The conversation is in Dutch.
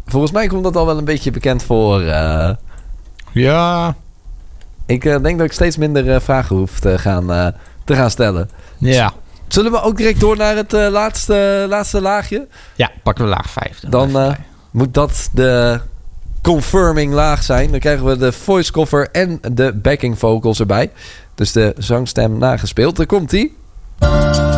Volgens mij komt dat al wel een beetje bekend voor. Ja. Ik denk dat ik steeds minder vragen hoef te gaan stellen. Ja. Zullen we ook direct door naar het laatste laagje? Ja, pakken we laag 5. Dan moet dat de confirming laag zijn. Dan krijgen we de voice cover en de backing vocals erbij. Dus de zangstem nagespeeld. Daar komt-ie.